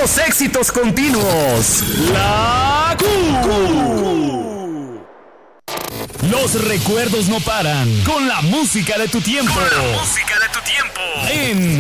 los éxitos continuos. La Q. Los recuerdos no paran con la música de tu tiempo. En